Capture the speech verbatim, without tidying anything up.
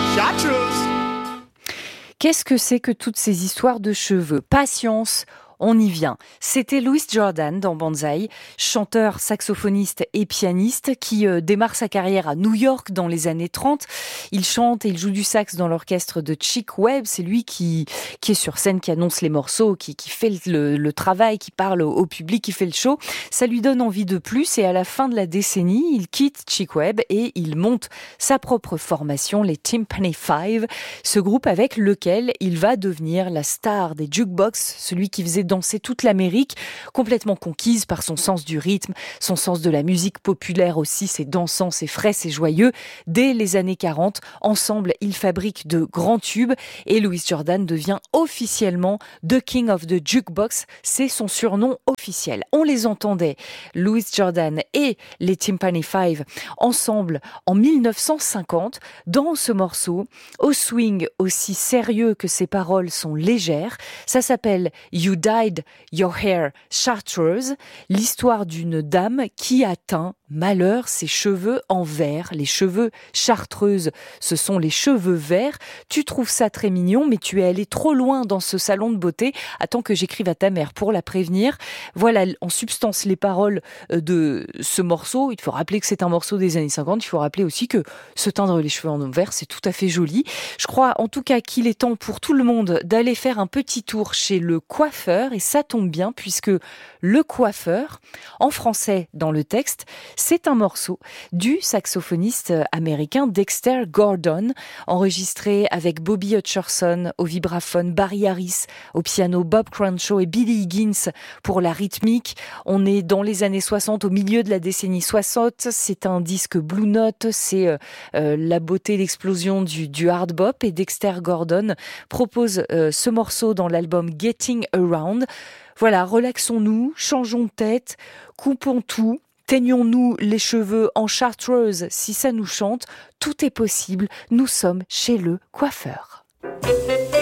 chartreuse. Qu'est-ce que c'est que toutes ces histoires de cheveux ? Patience, on y vient. C'était Louis Jordan dans Banzai, chanteur, saxophoniste et pianiste qui euh, démarre sa carrière à New York dans les années trente. Il chante et il joue du sax dans l'orchestre de Chick Webb. C'est lui qui, qui est sur scène, qui annonce les morceaux, qui, qui fait le, le travail, qui parle au, au public, qui fait le show. Ça lui donne envie de plus et à la fin de la décennie, il quitte Chick Webb et il monte sa propre formation, les Tympany Five, ce groupe avec lequel il va devenir la star des jukebox, celui qui faisait danser toute l'Amérique, complètement conquise par son sens du rythme, son sens de la musique populaire aussi, c'est dansant, c'est frais, c'est joyeux. Dès les années quarante, ensemble, ils fabriquent de grands tubes et Louis Jordan devient officiellement The King of the Jukebox, c'est son surnom officiel. On les entendait, Louis Jordan et les Tympany Five, ensemble en mille neuf cent cinquante, dans ce morceau, au swing aussi sérieux que ses paroles sont légères. Ça s'appelle You Dyed Your Hair Chartreuse, l'histoire d'une dame qui a teint, malheur, ses cheveux en vert. Les cheveux chartreuses, ce sont les cheveux verts. Tu trouves ça très mignon, mais tu es allé trop loin dans ce salon de beauté. Attends que j'écrive à ta mère pour la prévenir. Voilà, en substance, les paroles de ce morceau. Il faut rappeler que c'est un morceau des années cinquante. Il faut rappeler aussi que se teindre les cheveux en vert, c'est tout à fait joli. Je crois en tout cas qu'il est temps pour tout le monde d'aller faire un petit tour chez le coiffeur. Et ça tombe bien puisque le coiffeur, en français dans le texte, c'est un morceau du saxophoniste américain Dexter Gordon, enregistré avec Bobby Hutcherson au vibraphone, Barry Harris au piano, Bob Crenshaw et Billy Higgins pour la rythmique. On est dans les années soixante, au milieu de la décennie soixante. C'est un disque Blue Note, c'est euh, euh, la beauté, l'explosion du, du hard bop. Et Dexter Gordon propose euh, ce morceau dans l'album Getting Around. Voilà, relaxons-nous, changeons de tête, coupons tout. Teignons-nous les cheveux en chartreuse si ça nous chante. Tout est possible. Nous sommes chez le coiffeur.